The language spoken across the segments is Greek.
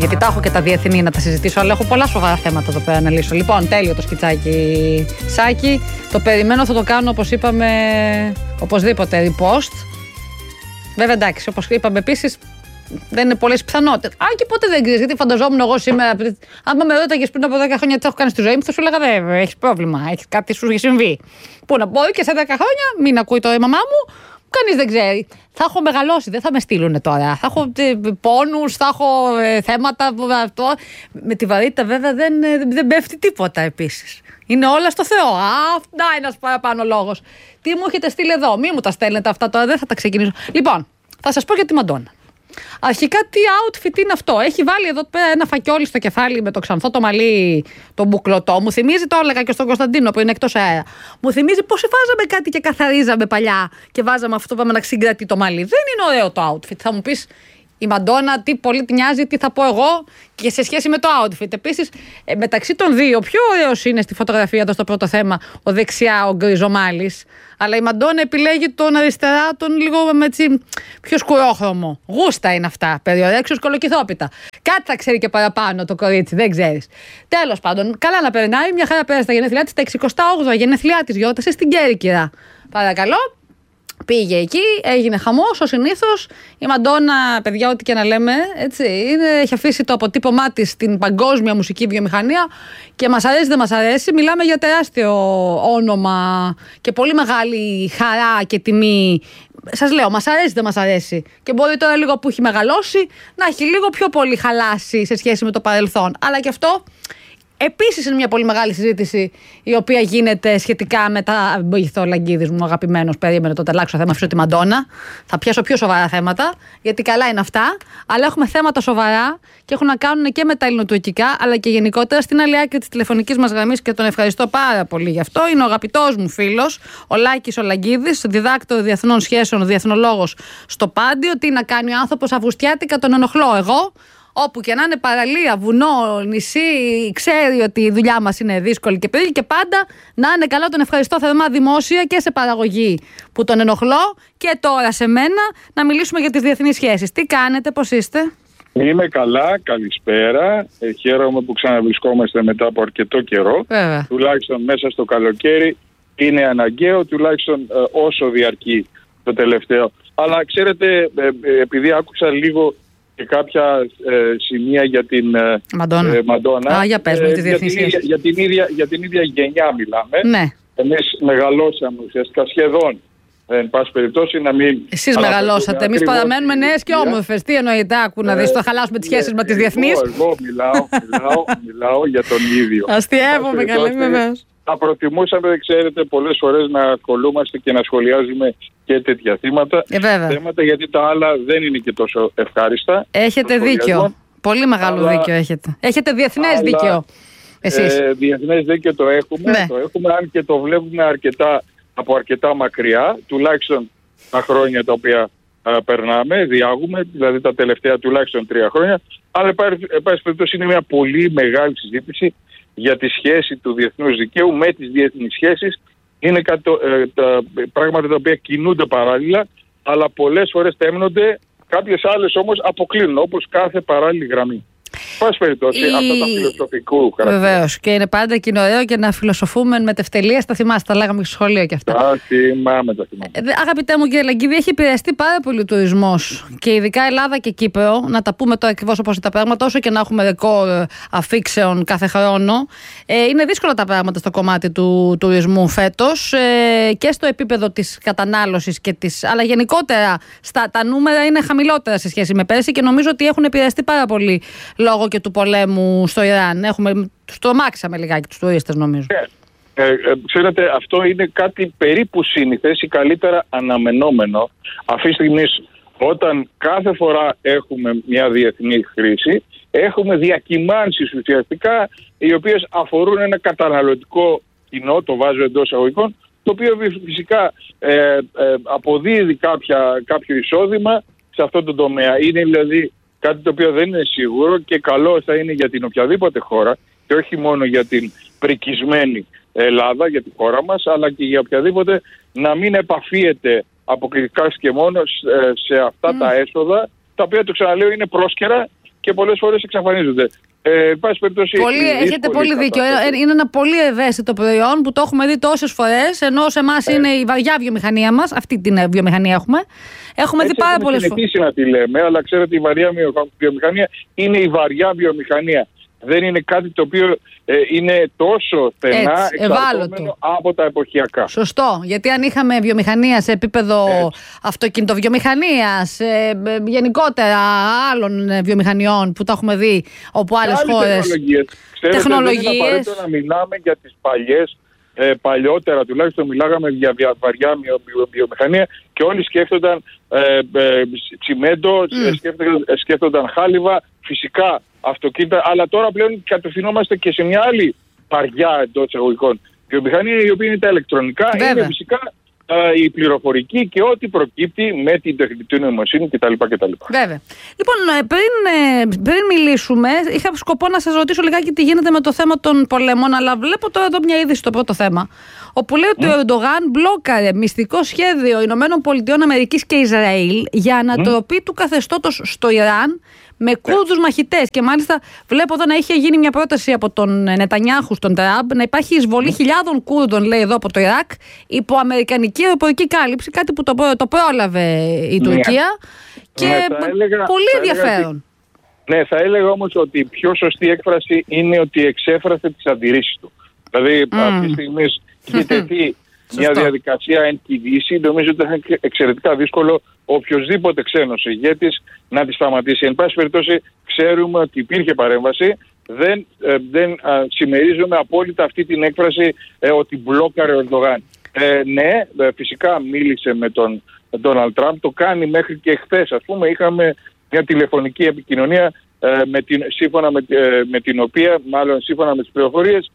Γιατί τα έχω και τα διεθνή να τα συζητήσω, αλλά έχω πολλά σοβαρά θέματα εδώ πέρα να λύσω. Λοιπόν, τέλειο το σκιτσάκι, Σάκη. Το περιμένω, θα το κάνω όπως είπαμε, οπωσδήποτε repost. Βέβαια, εντάξει, όπως είπαμε επίσης, δεν είναι πολλές πιθανότητες. Α, και πότε δεν ξέρεις, γιατί φανταζόμουν εγώ σήμερα. Αν με ρώταγες πριν από 10 χρόνια τι έχω κάνει στη ζωή μου, θα σου έλεγα δεν έχεις πρόβλημα, έχεις κάτι σου έχει συμβεί. Πού να πω, και σε 10 χρόνια μην ακούει το μαμά μου. Κανείς δεν ξέρει. Θα έχω μεγαλώσει, δεν θα με στείλουν τώρα. Θα έχω πόνους, θα έχω θέματα. Αυτό. Με τη βαρύτητα βέβαια δεν πέφτει τίποτα επίσης. Είναι όλα στο Θεό. Αυτά είναι ένας παραπάνω λόγος. Τι μου έχετε στείλει εδώ, μη μου τα στέλνετε αυτά τώρα, δεν θα τα ξεκινήσω. Λοιπόν, θα σας πω για τη Μαντόνα. Αρχικά, τι outfit είναι αυτό. Έχει βάλει εδώ πέρα ένα φακιόλι στο κεφάλι με το ξανθό το μαλλί, το μπουκλωτό. Μου θυμίζει, το έλεγα και στον Κωνσταντίνο που είναι εκτός αέρα. Μου θυμίζει πώς βάζαμε κάτι και καθαρίζαμε παλιά και βάζαμε αυτό που πάμε να συγκρατεί το μαλλί. Δεν είναι ωραίο το outfit. Θα μου πεις η Μαντόνα τι πολύ την νοιάζει, τι θα πω εγώ και σε σχέση με το outfit. Επίσης, μεταξύ των δύο, πιο ωραίος είναι στη φωτογραφία εδώ στο πρώτο θέμα ο δεξιά ο γκριζομάλης. Αλλά η Μαντόνα επιλέγει τον αριστερά, τον λίγο με έτσι πιο σκουρόχρωμο. Γούστα είναι αυτά. Περιορέξιος κολοκυθόπιτα. Κάτι θα ξέρει και παραπάνω το κορίτσι, δεν ξέρεις. Τέλος πάντων, καλά να περνάει. Μια χαρά πέρασε τα γενέθλιά της, τα 68 γενέθλιά της γιόρτασε στην Κέρκυρα. Παρακαλώ. Πήγε εκεί, έγινε χαμός, ως συνήθως. Η Μαντόνα, παιδιά, ό,τι και να λέμε, έτσι, έχει αφήσει το αποτύπωμά της στην παγκόσμια μουσική βιομηχανία και μας αρέσει, δεν μας αρέσει. Μιλάμε για τεράστιο όνομα και πολύ μεγάλη χαρά και τιμή. Σας λέω, μας αρέσει, δεν μας αρέσει. Και μπορεί τώρα λίγο που έχει μεγαλώσει να έχει λίγο πιο πολύ χαλάσει σε σχέση με το παρελθόν. Αλλά και αυτό. Επίσης είναι μια πολύ μεγάλη συζήτηση η οποία γίνεται σχετικά με τα. Βοηθό Λαγκίδης μου, αγαπημένος, περίμενε το τελάξω θέμα, αφήσω τη Μαντόνα. Θα πιάσω πιο σοβαρά θέματα, γιατί καλά είναι αυτά. Αλλά έχουμε θέματα σοβαρά και έχουν να κάνουν και με τα ελληνοτουρκικά, αλλά και γενικότερα στην άλλη άκρη της τηλεφωνικής μας γραμμής και τον ευχαριστώ πάρα πολύ γι' αυτό. Είναι ο αγαπητός μου φίλος, ο Λάκης ο Λαγκίδης, διδάκτορ διεθνών σχέσεων, διεθνολόγος στο Πάντιο. Τι να κάνει ο άνθρωπος, Αυγουστιάτικα τον ενοχλώ εγώ. Όπου και να είναι παραλία, βουνό, νησί, ξέρει ότι η δουλειά μας είναι δύσκολη και περίπου και πάντα να είναι καλά. Τον ευχαριστώ θερμά δημόσια και σε παραγωγή που τον ενοχλώ και τώρα σε μένα να μιλήσουμε για τις διεθνείς σχέσεις. Τι κάνετε, πώς είστε? Είμαι καλά, καλησπέρα. Χαίρομαι που ξαναβρισκόμαστε μετά από αρκετό καιρό. Βέβαια. Τουλάχιστον μέσα στο καλοκαίρι είναι αναγκαίο, τουλάχιστον όσο διαρκεί το τελευταίο. Αλλά ξέρετε, επειδή άκουσα λίγο και κάποια σημεία για την Μαντόνα. Για πες μου, τις διεθνείς σχέσεις. Για την ίδια γενιά μιλάμε. Ναι. Εμείς μεγαλώσαμε ουσιαστικά σχεδόν. Εν πάση περιπτώσει να μην. Εσείς μεγαλώσατε. Εμείς παραμένουμε νέες και όμορφες. Τι εννοείται, άκου να δεις, το χαλάσουμε τις σχέσεις με τις διεθνείς. Εγώ μιλάω για τον ίδιο. Αστειεύομαι, καλέ, βεβαίως. Θα προτιμούσαμε, ξέρετε, πολλές φορές να ασχολούμαστε και να σχολιάζουμε και τέτοια θέματα, γιατί τα άλλα δεν είναι και τόσο ευχάριστα. Έχετε δίκιο. Πολύ μεγάλο δίκιο έχετε. Έχετε διεθνές δίκιο. Εσείς. Διεθνές δίκιο το έχουμε. Ναι. Το έχουμε, αν και το βλέπουμε από αρκετά μακριά, τουλάχιστον τα χρόνια τα οποία περνάμε, διάγουμε, δηλαδή τα τελευταία τουλάχιστον 3 χρόνια. Αλλά, εν πάση περιπτώσει, είναι μια πολύ μεγάλη συζήτηση για τη σχέση του διεθνούς δικαίου με τις διεθνείς σχέσεις. Είναι τα πράγματα τα οποία κινούνται παράλληλα, αλλά πολλές φορές τέμνονται, κάποιες άλλες όμως αποκλίνουν, όπως κάθε παράλληλη γραμμή. Πάση περιπτώσει, αυτά τα φιλοσοφικού χαρακτήρα. Βεβαίως. Και είναι πάντα και είναι ωραίο και να φιλοσοφούμε με τευτελείας. Τα θυμάστε, τα λέγαμε στο σχολείο και αυτά. Τα θυμάμαι. Αγαπητέ μου κύριε Λαγκίδη, έχει επηρεαστεί πάρα πολύ ο τουρισμός. Και ειδικά Ελλάδα και Κύπρο, να τα πούμε τώρα ακριβώς όπως είναι τα πράγματα, όσο και να έχουμε ρεκόρ αφήξεων κάθε χρόνο. Είναι δύσκολα τα πράγματα στο κομμάτι του τουρισμού φέτος και στο επίπεδο της κατανάλωσης και της. Αλλά γενικότερα τα νούμερα είναι χαμηλότερα σε σχέση με πέρσι και νομίζω ότι έχουν επηρεαστεί πάρα πολύ λόγω και του πολέμου στο Ιράν. Τους τρομάξαμε λιγάκι τους τουρίστες, νομίζω. Ξέρετε, αυτό είναι κάτι περίπου σύνηθες ή καλύτερα αναμενόμενο. Αυτή τη στιγμή, όταν κάθε φορά έχουμε μια διεθνή χρήση, έχουμε διακυμάνσεις ουσιαστικά, οι οποίες αφορούν ένα καταναλωτικό κοινό, το βάζω εντός εισαγωγικών, το οποίο φυσικά αποδίδει κάποιο εισόδημα σε αυτό το τομέα. Είναι δηλαδή κάτι το οποίο δεν είναι σίγουρο και καλό θα είναι για την οποιαδήποτε χώρα και όχι μόνο για την πρικισμένη Ελλάδα, για τη χώρα μας, αλλά και για οποιαδήποτε να μην επαφίεται αποκλειστικά και μόνο σε αυτά τα έσοδα, τα οποία, το ξαναλέω, είναι πρόσκαιρα και πολλές φορές εξαφανίζονται. Έχετε πολύ δίκιο. Είναι ένα πολύ ευαίσθητο προϊόν που το έχουμε δει τόσες φορές, ενώ σε εμάς είναι η βαριά βιομηχανία μας. Αυτή την βιομηχανία έχουμε. Έχουμε δει πάρα πολλές φορές. Είναι να τη λέμε, αλλά ξέρετε, η βαριά βιομηχανία είναι η βαριά βιομηχανία. Δεν είναι κάτι το οποίο είναι τόσο στενά εξαρτώμενο από τα εποχιακά. Σωστό. Γιατί αν είχαμε βιομηχανία σε επίπεδο αυτοκινητοβιομηχανίας, γενικότερα άλλων βιομηχανιών που τα έχουμε δει από άλλες χώρες. Τεχνολογίες. Δεν είναι απαραίτητο να μιλάμε για τις παλιές. Παλιότερα τουλάχιστον μιλάγαμε για βαριά βιομηχανία και όλοι σκέφτονταν τσιμέντο, σκέφτονταν χάλιβα, φυσικά αυτοκίνητα, αλλά τώρα πλέον κατευθυνόμαστε και σε μια άλλη βαριά εντός εισαγωγικών βιομηχανία, η οποία είναι τα ηλεκτρονικά. Βέβαια. Είναι φυσικά η πληροφορική και ό,τι προκύπτει με την τεχνητή νοημοσύνη κτλ. Βέβαια. Λοιπόν, πριν μιλήσουμε, είχα σκοπό να σας ρωτήσω λιγάκι τι γίνεται με το θέμα των πολέμων, αλλά βλέπω τώρα εδώ μια είδηση στο πρώτο θέμα, όπου λέει ότι ο Ερντογάν μπλόκαρε μυστικό σχέδιο Ηνωμένων Πολιτειών Αμερικής και Ισραήλ για ανατροπή του καθεστώτος στο Ιράν με Κούρδους μαχητές. Και μάλιστα βλέπω εδώ να είχε γίνει μια πρόταση από τον Νετανιάχου στον Τραμπ να υπάρχει εισβολή χιλιάδων Κούρδων, λέει εδώ, από το Ιράκ υπό αμερικανική αεροπορική κάλυψη, κάτι που το πρόλαβε η Τουρκία. Και πολύ ενδιαφέρον. Ναι, θα έλεγα όμως ότι η πιο σωστή έκφραση είναι ότι εξέφρασε τις αντιρρήσεις του. Δηλαδή, αυτή τη στιγμή έχει τεθεί μια διαδικασία εν τη Δύση. Νομίζω ότι θα είναι εξαιρετικά δύσκολο οποιοσδήποτε ξένος ηγέτης να τη σταματήσει. Εν πάση περιπτώσει, ξέρουμε ότι υπήρχε παρέμβαση. Δεν συμμερίζομαι απόλυτα αυτή την έκφραση ότι μπλόκαρε ο Ερντογάν. Ναι, φυσικά μίλησε με τον Ντόναλντ Τραμπ. Το κάνει μέχρι και χθες. Ας πούμε, είχαμε μια τηλεφωνική επικοινωνία σύμφωνα με την οποία, μάλλον σύμφωνα με τις πληροφορίες,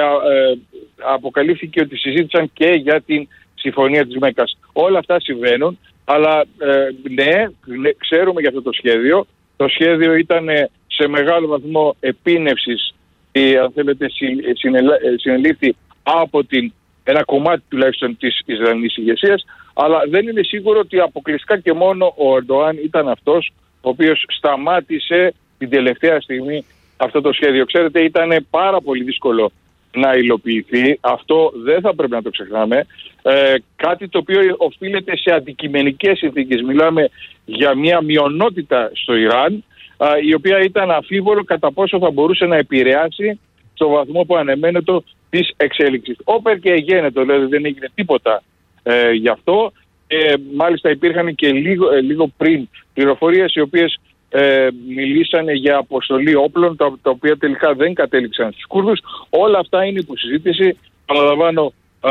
αποκαλύφθηκε ότι συζήτησαν και για την συμφωνία της Μέκκας. Όλα αυτά συμβαίνουν, αλλά ναι, ξέρουμε για αυτό το σχέδιο. Το σχέδιο ήταν σε μεγάλο βαθμό επίνευσης, αν θέλετε, συνελήφθη από ένα κομμάτι τουλάχιστον της Ισραηλινής ηγεσίας, αλλά δεν είναι σίγουρο ότι αποκλειστικά και μόνο ο Ερντογάν ήταν αυτός ο οποίος σταμάτησε την τελευταία στιγμή αυτό το σχέδιο. Ξέρετε, ήταν πάρα πολύ δύσκολο να υλοποιηθεί. Αυτό δεν θα πρέπει να το ξεχνάμε. Κάτι το οποίο οφείλεται σε αντικειμενικές συνθήκες. Μιλάμε για μια μειονότητα στο Ιράν, η οποία ήταν αμφίβολο κατά πόσο θα μπορούσε να επηρεάσει στο βαθμό που ανεμένετο της εξέλιξης. Όπερ και εγένετο, δηλαδή δεν έγινε τίποτα γι' αυτό. Μάλιστα υπήρχαν και λίγο πριν πληροφορίες οι οποίες μιλήσανε για αποστολή όπλων, τα οποία τελικά δεν κατέληξαν στους Κούρδους. Όλα αυτά είναι υποσυζήτηση. Παραλαμβάνω,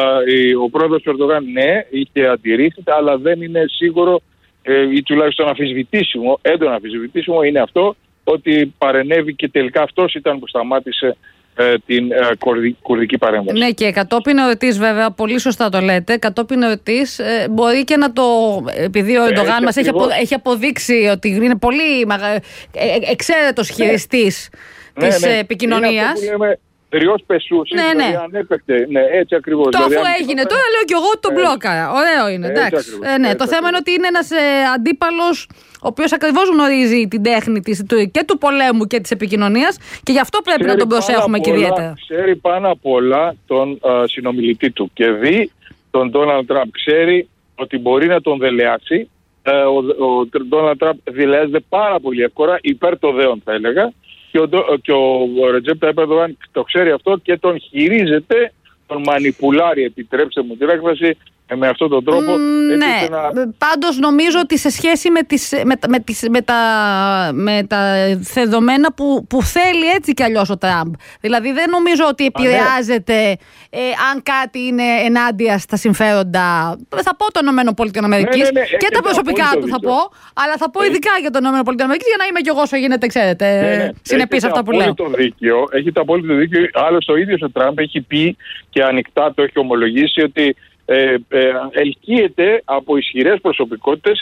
ο πρόεδρος του Ερντογάν, ναι, είχε αντιρρήσει, αλλά δεν είναι σίγουρο ή τουλάχιστον αμφισβητήσιμο, έντονα αμφισβητήσιμο είναι αυτό, ότι παρενέβη και τελικά αυτός ήταν που σταμάτησε την κουρδική παρέμβαση. Ναι, και κατόπιν εορτής, βέβαια, πολύ σωστά το λέτε, κατόπιν εορτής μπορεί και να το, επειδή ο Ερντογάν μας έχει αποδείξει ότι είναι πολύ εξαίρετος χειριστής της επικοινωνίας. Τριός πεσούς, δηλαδή ανέπεκτε. Ναι, έτσι ακριβώς. Το αφού έγινε τώρα, λέω κι εγώ τον μπλόκαρα. Ωραίο είναι, εντάξει. Το θέμα είναι ότι είναι ένας αντίπαλος ο οποίος ακριβώς γνωρίζει την τέχνη και του πολέμου και της επικοινωνίας, και γι' αυτό πρέπει να τον προσέχουμε και ιδιαίτερα. Ξέρει πάνω απ' όλα τον συνομιλητή του και δει τον Ντόναλντ Τραμπ. Ξέρει ότι μπορεί να τον δελεάσει. Ο Ντόναλντ Τραμπ δελεάζεται πάρα πολύ εύκολα, υπέρ το δέον θα έλεγα. Και ο Ρετζέπ Ταϊπ Ερντογάν το ξέρει αυτό και τον χειρίζεται, τον μανιπουλάρει, επιτρέψτε μου την έκφραση, με αυτόν τον τρόπο. Ναι, πάντως νομίζω ότι σε σχέση με τα δεδομένα που θέλει έτσι κι αλλιώς ο Τραμπ. Δηλαδή δεν νομίζω ότι επηρεάζεται αν κάτι είναι ενάντια στα συμφέροντα, θα πω των ΗΠΑ και τα προσωπικά του θα πω, αλλά θα πω ειδικά για τον ΗΠΑ για να είμαι κι εγώ όσο γίνεται, ξέρετε, συνεπής αυτά που λέω. Έχετε απόλυτο δίκιο. Άλλωστε ο ίδιος ο Τραμπ έχει πει και ανοιχτά το έχει ομολογήσει ότι ελκύεται από ισχυρές προσωπικότητες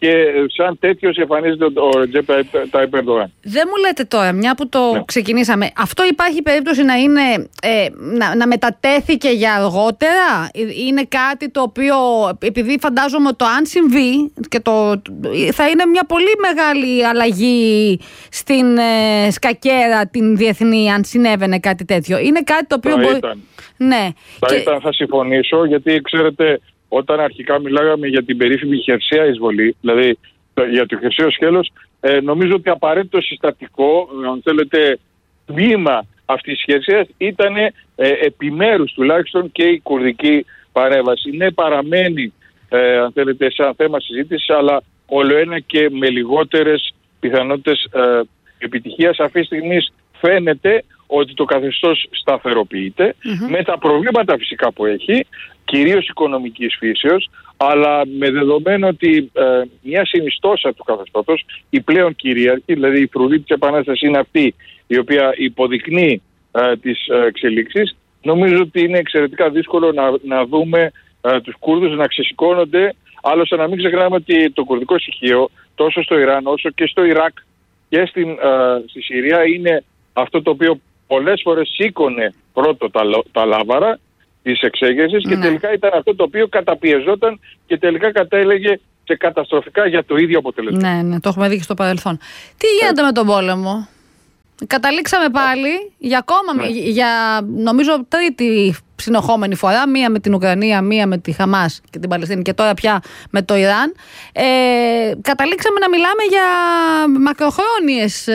και σαν τέτοιος εμφανίζεται ο Ρετζέπ Τάιπ Ερντογάν. Δεν μου λέτε τώρα, μια που το ξεκινήσαμε, αυτό υπάρχει περίπτωση να είναι να μετατέθηκε για αργότερα? Είναι κάτι το οποίο, επειδή φαντάζομαι το αν συμβεί και θα είναι μια πολύ μεγάλη αλλαγή στην σκακέρα την διεθνή, αν συνέβαινε κάτι τέτοιο. Είναι κάτι το οποίο μπορεί... Ναι. Θα συμφωνήσω, γιατί ξέρετε, όταν αρχικά μιλάγαμε για την περίφημη χερσαία εισβολή, δηλαδή για το χερσαίο σκέλος, νομίζω ότι απαραίτητο συστατικό, αν θέλετε, τμήμα αυτής της χερσαίας ήταν επιμέρους τουλάχιστον και η κουρδική παρέμβαση. Ναι, παραμένει, αν θέλετε, σαν θέμα συζήτησης, αλλά ολοένα και με λιγότερες πιθανότητες επιτυχίας. Αυτή τη στιγμή φαίνεται ότι το καθεστώς σταθεροποιείται, με τα προβλήματα φυσικά που έχει, κυρίως οικονομικής φύσεως, αλλά με δεδομένο ότι μια συνιστόσα του καθεστώτος, η πλέον κυρίαρχη, δηλαδή η φρουρή της Επανάστασης είναι αυτή η οποία υποδεικνύει τις εξελίξεις, νομίζω ότι είναι εξαιρετικά δύσκολο να δούμε τους Κούρδους να ξεσηκώνονται. Άλλωστε να μην ξεχνάμε ότι το κουρδικό στοιχείο τόσο στο Ιράν όσο και στο Ιράκ και στη Συρία είναι αυτό το οποίο πολλές φορές σήκωνε πρώτο τα λάβαρα της εξέγερσης και τελικά ήταν αυτό το οποίο καταπιεζόταν και τελικά κατέλεγε σε καταστροφικά για το ίδιο αποτέλεσμα. Ναι, το έχουμε δει και στο παρελθόν. Τι γίνεται με τον πόλεμο? Καταλήξαμε πάλι για νομίζω τρίτη συνοχόμενη φορά, μία με την Ουκρανία, μία με τη Χαμάς και την Παλαιστίνη και τώρα πια με το Ιράν. Καταλήξαμε να μιλάμε για μακροχρόνιες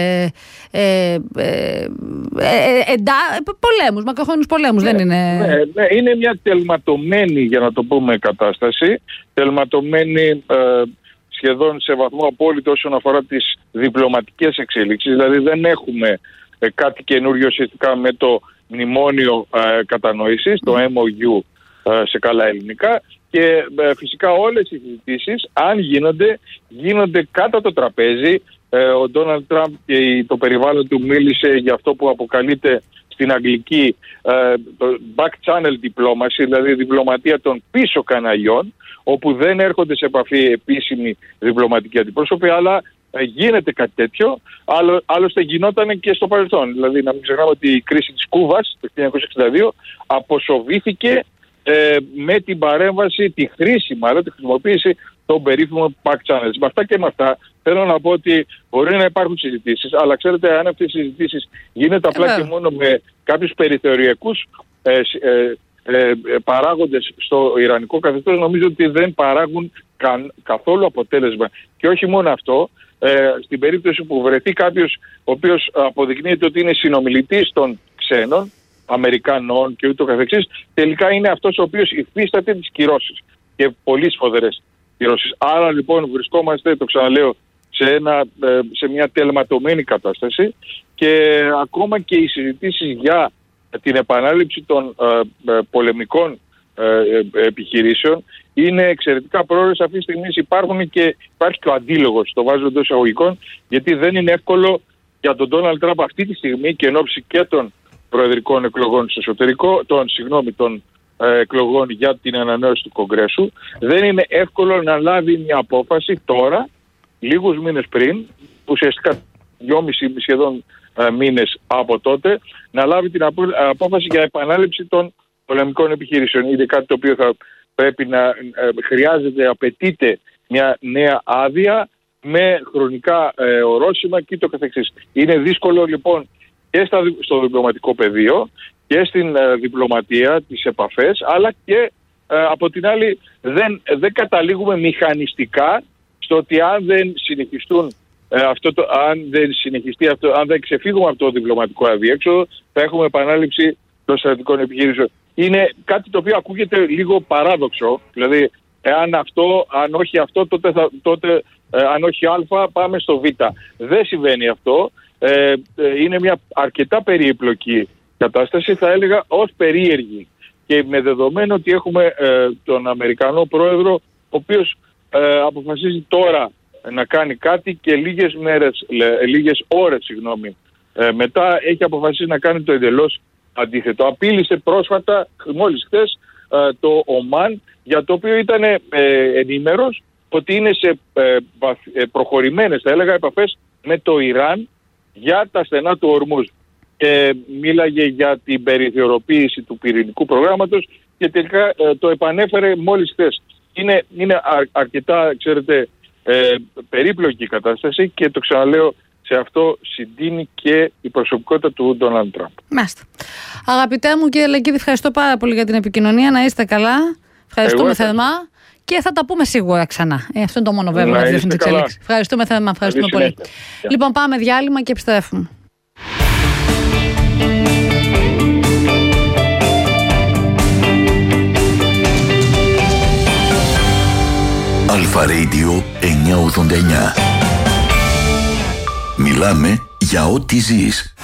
πολέμους, μακροχρόνιους πολέμους, δεν είναι? Ναι, είναι μια τελματωμένη, για να το πούμε, κατάσταση, τελματωμένη σχεδόν σε βαθμό απόλυτο όσον αφορά τις διπλωματικές εξέλιξεις. Δηλαδή δεν έχουμε κάτι καινούριο σχετικά με το μνημόνιο κατανόησης, το MOU σε καλά ελληνικά, και φυσικά όλες οι συζητήσεις, αν γίνονται κάτω το τραπέζι. Ο Ντόναλντ Τραμπ και το περιβάλλον του μίλησε για αυτό που αποκαλείται στην αγγλική το back channel diplomacy, δηλαδή διπλωματία των πίσω καναλιών, όπου δεν έρχονται σε επαφή επίσημοι διπλωματικοί αντιπρόσωποι, αλλά γίνεται κάτι τέτοιο. Άλλωστε γινόταν και στο παρελθόν. Δηλαδή να μην ξεχνάμε ότι η κρίση της Κούβας το 1962 αποσοβήθηκε με την παρέμβαση, τη χρησιμοποίηση των περίφημων back channels. Με αυτά και με αυτά θέλω να πω ότι μπορεί να υπάρχουν συζητήσεις, αλλά ξέρετε, αν αυτές οι συζητήσεις γίνεται απλά και μόνο με κάποιους περιθωριακούς παράγοντες στο ιρανικό καθεστώς, νομίζω ότι δεν παράγουν καθόλου αποτέλεσμα. Και όχι μόνο αυτό, στην περίπτωση που βρεθεί κάποιος ο οποίος αποδεικνύεται ότι είναι συνομιλητής των ξένων, Αμερικανών και ούτω καθεξής, τελικά είναι αυτός ο οποίος υφίσταται τις κυρώσεις και πολύ σφοδερές κυρώσεις. Άρα λοιπόν βρισκόμαστε, το ξαναλέω, σε μια τελματωμένη κατάσταση και ακόμα και οι συζητήσεις για την επανάληψη των πολεμικών επιχειρήσεων είναι εξαιρετικά πρόωρες. Αυτή τη στιγμή υπάρχει και ο αντίλογος, το βάζω εντός εισαγωγικών, γιατί δεν είναι εύκολο για τον Ντόναλντ Τραμπ αυτή τη στιγμή και εν ώψη και των προεδρικών εκλογών στο εσωτερικό, των εκλογών για την ανανέωση του Κογκρέσου, δεν είναι εύκολο να λάβει μια απόφαση τώρα, λίγους μήνες πριν, ουσιαστικά 2,5 σχεδόν μήνες από τότε, να λάβει την απόφαση για επανάληψη των πολεμικών επιχειρήσεων. Είναι κάτι το οποίο θα πρέπει να απαιτείται μια νέα άδεια με χρονικά ορόσημα και το καθεξής. Είναι δύσκολο λοιπόν και στο διπλωματικό πεδίο και στην διπλωματία, τις επαφές, αλλά και από την άλλη δεν καταλήγουμε μηχανιστικά στο ότι αν δεν συνεχιστούν αν δεν ξεφύγουμε από το διπλωματικό αδιέξοδο, θα έχουμε επανάληψη των στρατιωτικών επιχειρήσεων. Είναι κάτι το οποίο ακούγεται λίγο παράδοξο. Δηλαδή, αν όχι αυτό, τότε αν όχι Α, πάμε στο Β. Δεν συμβαίνει αυτό. Είναι μια αρκετά περίπλοκη κατάσταση, θα έλεγα ως περίεργη. Και με δεδομένο ότι έχουμε τον Αμερικανό πρόεδρο, ο οποίος αποφασίζει τώρα να κάνει κάτι και λίγες ώρες μετά έχει αποφασίσει να κάνει το εντελώς αντίθετο. Απείλησε πρόσφατα, μόλις χθες, το Ομάν, για το οποίο ήταν ενήμερος ότι είναι σε προχωρημένες, θα έλεγα, επαφές με το Ιράν για τα στενά του Ορμούζ. Και μίλαγε για την περιθωριοποίηση του πυρηνικού προγράμματος και τελικά το επανέφερε μόλις χθες. Είναι αρκετά, ξέρετε, περίπλοκη η κατάσταση και το ξαναλέω, σε αυτό συντείνει και η προσωπικότητα του Ντόναλντ Τραμπ. Μάλιστα. Αγαπητέ μου κύριε Λεκίδη, ευχαριστώ πάρα πολύ για την επικοινωνία. Να είστε καλά. Ευχαριστούμε θερμά. Και θα τα πούμε σίγουρα ξανά. Αυτό είναι το μόνο βέβαιο για τη διεθνή εξέλιξη. Ευχαριστούμε θερμά. Ευχαριστούμε πολύ. Λοιπόν, πάμε διάλειμμα και επιστρέφουμε. Αλφα Radio 989. Μιλάμε για ό,τι ζεις.